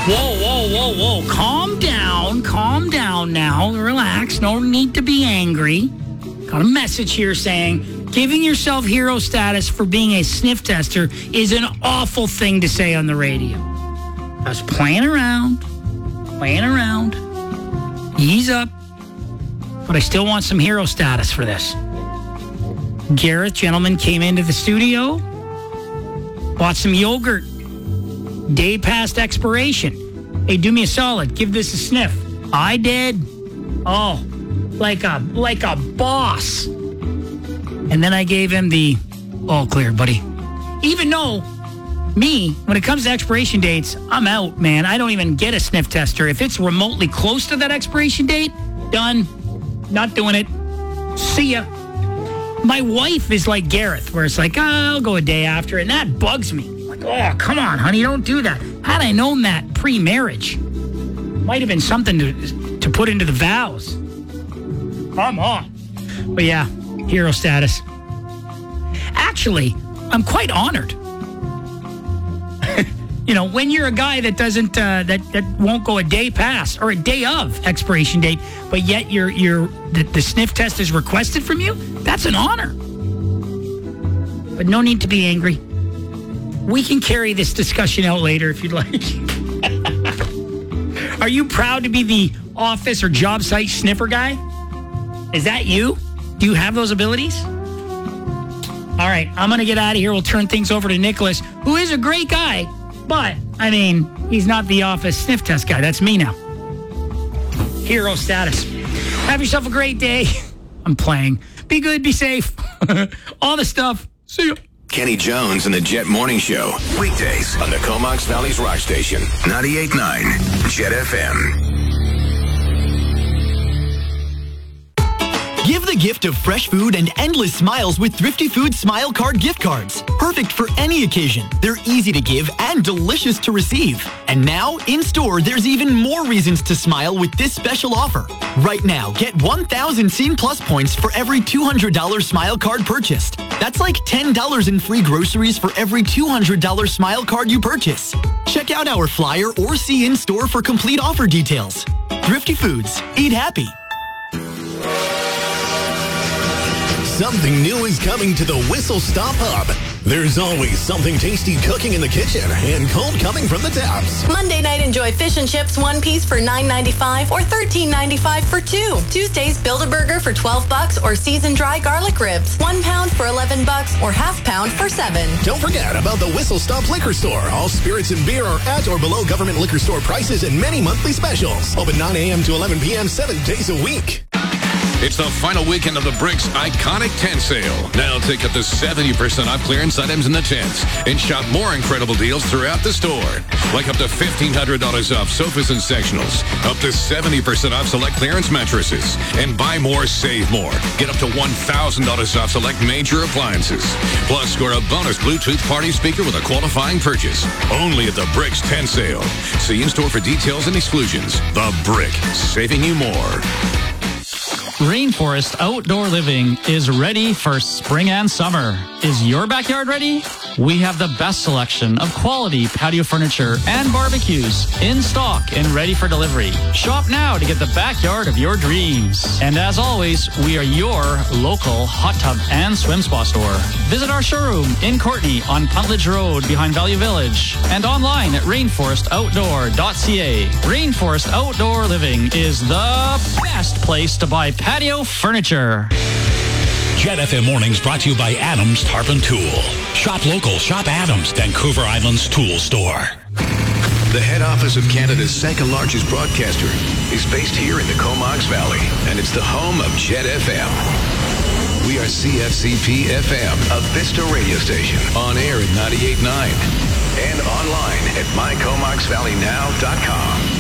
Whoa. Calm down now. Relax. No need to be angry. Got a message here saying giving yourself hero status for being a sniff tester is an awful thing to say on the radio. I was playing around. Ease up. But I still want some hero status for this. Gareth, gentleman, came into the studio, bought some yogurt, day past expiration. Hey, do me a solid. Give this a sniff. I did. Oh, like a boss. And then I gave him the all clear, buddy. Even though me, when it comes to expiration dates, I'm out, man. I don't even get a sniff tester. If it's remotely close to that expiration date, done. Not doing it. See ya. My wife is like Gareth, where it's like, I'll go a day after, and that bugs me. Like, oh, come on, honey, don't do that. Had I known that pre-marriage, might have been something to put into the vows. Come on. But yeah, hero status. Actually, I'm quite honored. You know, when you're a guy that doesn't that won't go a day past or a day of expiration date, but yet the sniff test is requested from you, that's an honor. But no need to be angry. We can carry this discussion out later if you'd like. Are you proud to be the office or job site sniffer guy? Is that you? Do you have those abilities? All right, I'm going to get out of here. We'll turn things over to Nicholas, who is a great guy. But, I mean, he's not the office sniff test guy. That's me now. Hero status. Have yourself a great day. I'm playing. Be good, be safe. All the stuff. See you. Kenny Jones and the Jet Morning Show. Weekdays on the Comox Valley's Rock Station. 98.9 Jet FM. Give the gift of fresh food and endless smiles with Thrifty Foods Smile Card gift cards. Perfect for any occasion. They're easy to give and delicious to receive. And now, in-store, there's even more reasons to smile with this special offer. Right now, get 1,000 Scene Plus points for every $200 Smile Card purchased. That's like $10 in free groceries for every $200 Smile Card you purchase. Check out our flyer or see in-store for complete offer details. Thrifty Foods. Eat happy. Something new is coming to the Whistle Stop Hub. There's always something tasty cooking in the kitchen and cold coming from the taps. Monday night, enjoy fish and chips one piece for $9.95 or $13.95 for two. Tuesdays, build a burger for $12 or seasoned dry garlic ribs. 1 pound for $11 or half pound for $7. Don't forget about the Whistle Stop Liquor Store. All spirits and beer are at or below government liquor store prices and many monthly specials. Open 9 a.m. to 11 p.m. 7 days a week. It's the final weekend of the Bricks Iconic Tent Sale. Now take up to 70% off clearance items in the tents and shop more incredible deals throughout the store. Like up to $1,500 off sofas and sectionals, up to 70% off select clearance mattresses, and buy more, save more. Get up to $1,000 off select major appliances. Plus, score a bonus Bluetooth party speaker with a qualifying purchase. Only at the Bricks Tent Sale. See in-store for details and exclusions. The Brick, saving you more. Rainforest Outdoor Living is ready for spring and summer. Is your backyard ready? We have the best selection of quality patio furniture and barbecues in stock and ready for delivery. Shop now to get the backyard of your dreams. And as always, we are your local hot tub and swim spa store. Visit our showroom in Courtenay on Puntledge Road behind Value Village and online at rainforestoutdoor.ca. Rainforest Outdoor Living is the best place to buy patio furniture. Jet FM Mornings brought to you by Adams Tarpon Tool. Shop local, shop Adams, Vancouver Island's tool store. The head office of Canada's second largest broadcaster is based here in the Comox Valley, and it's the home of Jet FM. We are CFCP FM, a Vista radio station, on air at 98.9 and online at mycomoxvalleynow.com.